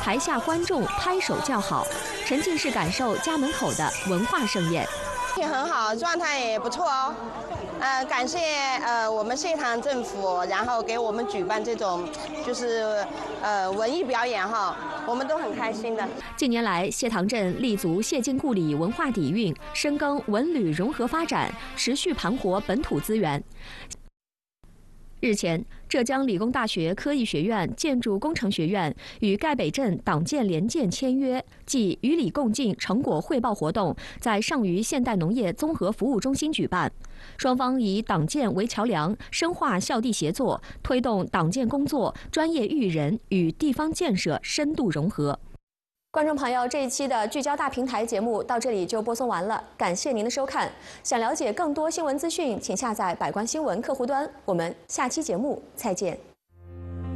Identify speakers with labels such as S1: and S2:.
S1: 台下观众拍手叫好，沉浸式感受家门口的文化盛宴。
S2: 也很好，状态也不错哦。感谢我们谢堂政府，然后给我们举办这种就是文艺表演哈，我们都很开心的。
S1: 近年来，谢堂镇立足谢晋故里文化底蕴，深耕文旅融合发展，持续盘活本土资源。日前，浙江理工大学科艺学院建筑工程学院与赣北镇党建联建签约，即与理共进成果汇报活动在上虞现代农业综合服务中心举办。双方以党建为桥梁，深化校地协作，推动党建工作专业育人与地方建设深度融合。观众朋友，这一期的聚焦大平台节目到这里就播送完了，感谢您的收看。想了解更多新闻资讯，请下载百官新闻客户端。我们下期节目再见。